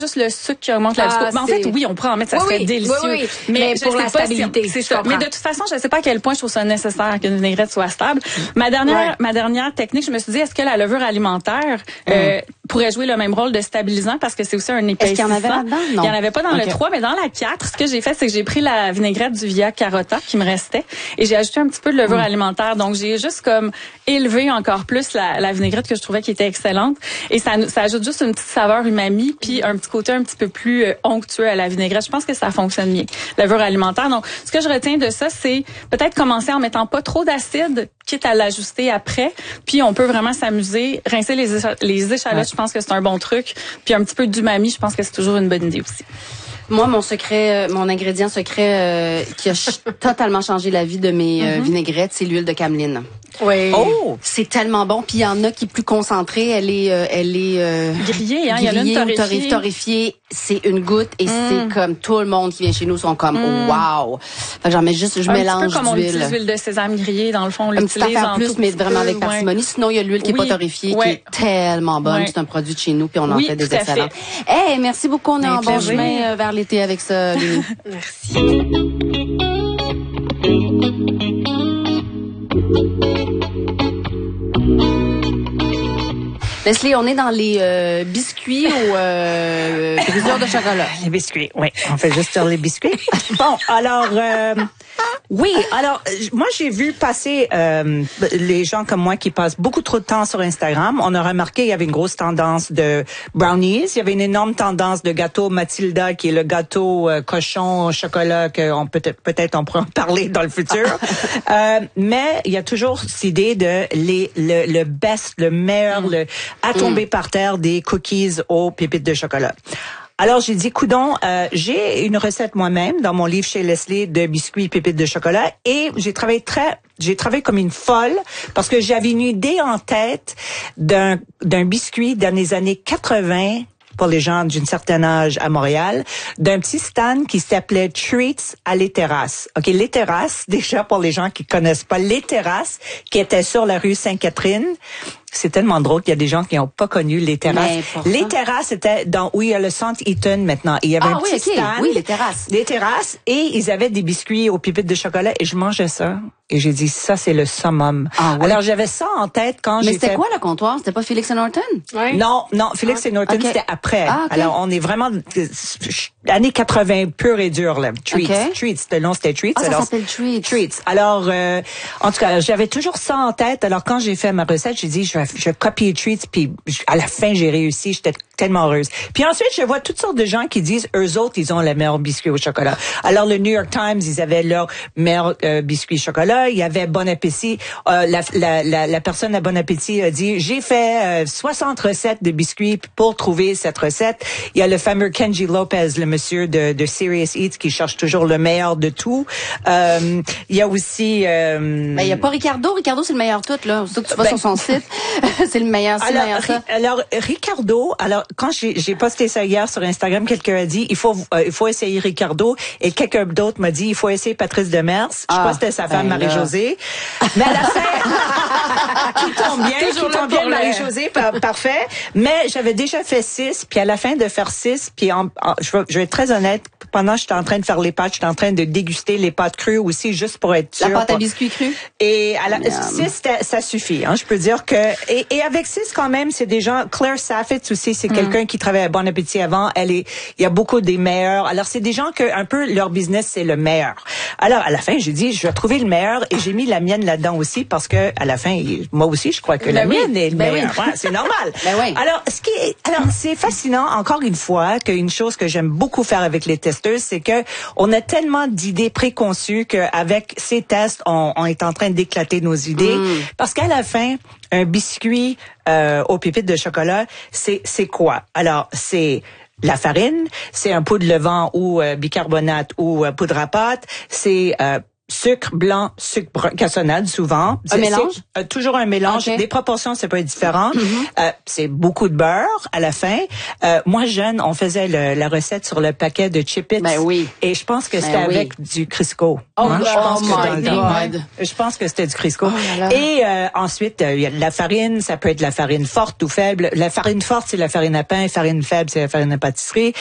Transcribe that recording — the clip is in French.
juste le sucre qui augmente la viscosité. En fait, oui, on pourrait en mettre, ça serait délicieux. Oui. Mais pour la stabilité, c'est ça. Mais de toute façon, je sais pas à quel point je trouve ça nécessaire qu'une vinaigrette soit stable. Ma dernière technique, je me suis dit, est-ce que la levure alimentaire pourrait jouer le même rôle de stabilisant parce que c'est aussi un épaississant. Est-ce qu'il y en avait là-dedans? Non. Il y en avait pas dans le 3, mais dans la 4, ce que j'ai fait, c'est que j'ai pris la vinaigrette du Via Carota qui me restait et j'ai ajouté un petit peu de levure alimentaire. Donc, j'ai juste comme élevé encore plus la vinaigrette que je trouvais qui était excellente. Et ça ajoute juste une petite saveur umami puis un petit côté un petit peu plus onctueux à la vinaigrette. Je pense que ça fonctionne bien, levure alimentaire. Donc, ce que je retiens de ça, c'est peut-être commencer en mettant pas trop d'acide, quitte à l'ajuster après. Puis, on peut vraiment s'amuser. Rincer les échalotes, je pense que c'est un bon truc. Puis, un petit peu d'umami, je pense que c'est toujours une bonne idée aussi. Moi, mon ingrédient secret qui a totalement changé la vie de mes vinaigrettes, c'est l'huile de cameline. Oui. Oh, c'est tellement bon. Puis il y en a qui est plus concentrée. Elle est grillée, hein. Il y en a une torréfiée. C'est une goutte et c'est comme tout le monde qui vient chez nous sont comme wow. Fait que j'en mets juste, je mélange un petit peu comme on d'huile. utilise l'huile de sésame grillée dans le fond. On une petite affaire plus, mais vraiment avec parcimonie. Sinon il y a l'huile qui est pas torréfiée, qui est tellement bonne. C'est un produit de chez nous puis on en fait des excellents. Hey, merci beaucoup. On est en bon chemin vers l'été avec ça. Merci. Leslie, on est dans les biscuits ou brisures de chocolat. Les biscuits, oui. On fait juste sur les biscuits. Bon, alors... oui, alors moi j'ai vu passer les gens comme moi qui passent beaucoup trop de temps sur Instagram. On a remarqué il y avait une grosse tendance de brownies, il y avait une énorme tendance de gâteau Mathilda qui est le gâteau cochon au chocolat que on peut-être on pourra en parler dans le futur. Mais il y a toujours cette idée de le best, le meilleur, le à tomber par terre des cookies aux pépites de chocolat. Alors, j'ai dit, coudon, j'ai une recette moi-même dans mon livre chez Leslie de biscuits pépites de chocolat et j'ai travaillé comme une folle parce que j'avais une idée en tête d'un biscuit dans les années 80 pour les gens d'une certaine âge à Montréal, d'un petit stand qui s'appelait Treats à Les Terrasses. OK, Les Terrasses, déjà pour les gens qui connaissent pas, Les Terrasses, qui étaient sur la rue Sainte-Catherine. C'est tellement drôle qu'il y a des gens qui n'ont pas connu Les Terrasses. Les Terrasses, c'était où il y a le centre Eaton maintenant. Et il y avait un petit stand. Oui, Les Terrasses. Les Terrasses. Et ils avaient des biscuits aux pépites de chocolat et je mangeais ça. Et j'ai dit, ça, c'est le summum. Ah, oui. Alors, j'avais ça en tête quand j'ai fait... Mais c'était quoi le comptoir? C'était pas Félix et Norton? Oui. Non, Félix et Norton, c'était après. Ah, okay. Alors, on est vraiment... années 80 pure et dure, là. Treats. Le nom, c'était Treats. Ah, ça s'appelle Treats. Treats. Alors, en tout cas, j'avais toujours ça en tête. Alors, quand j'ai fait ma recette, j'ai dit, je vais copier Treats, puis à la fin, j'ai réussi. J'étais tellement heureuse. Puis ensuite, je vois toutes sortes de gens qui disent, eux autres, ils ont le meilleur biscuit au chocolat. Alors, le New York Times, ils avaient leur meilleur biscuit chocolat. Il y avait Bon Appétit. La personne à Bon Appétit a dit, j'ai fait 60 recettes de biscuits pour trouver cette recette. Il y a le fameux Kenji Lopez, le monsieur de Serious Eats, qui cherche toujours le meilleur de tout. Il y a aussi... Mais il y a pas Ricardo. Ricardo, c'est le meilleur tout, là. Surtout que tu vas sur son site. C'est le meilleur, Alors, Ricardo, quand j'ai posté ça hier sur Instagram, quelqu'un a dit, il faut essayer Ricardo, et quelqu'un d'autre m'a dit, il faut essayer Patrice Demers. Je sais pas si c'était sa femme, Marie-Josée. Mais à la fin, qui tombe bien, Marie-Josée, parfait. Mais j'avais déjà fait 6, puis à la fin de faire 6, puis je vais être très honnête, pendant que j'étais en train de faire les pâtes, j'étais en train de déguster les pâtes crues aussi, juste pour être sûre. La pâte à biscuits crue? Et à 6, ça suffit, hein. Je peux dire que, et avec 6 quand même, c'est des gens, Claire Saffitz aussi, c'est quelqu'un qui travaille à Bon Appétit avant, il y a beaucoup des meilleurs. Alors, c'est des gens que, un peu, leur business, c'est le meilleur. Alors, à la fin, j'ai dit, je vais trouver le meilleur, et j'ai mis la mienne là-dedans aussi, parce que, à la fin, moi aussi, je crois que la mienne est le meilleur. Ouais, c'est normal. Alors, c'est fascinant, encore une fois, qu'une chose que j'aime beaucoup faire avec les testeuses, c'est que on a tellement d'idées préconçues qu'avec ces tests, on est en train d'éclater nos idées. Parce qu'à la fin, un biscuit aux pépites de chocolat, c'est quoi? Alors, c'est la farine, c'est un pot de levain ou bicarbonate ou poudre à pâte, c'est sucre blanc, sucre cassonade souvent. Un mélange? Toujours un mélange. Okay. Des proportions, ça peut être différent. C'est beaucoup de beurre à la fin. Moi, jeune, on faisait la recette sur le paquet de Chip-Its. Ben oui. Et je pense que c'était avec du Crisco. Oh, my God. Je pense que c'était du Crisco. Oh là là. Et ensuite, il y a la farine. Ça peut être la farine forte ou faible. La farine forte, c'est la farine à pain. La farine faible, c'est la farine à pâtisserie.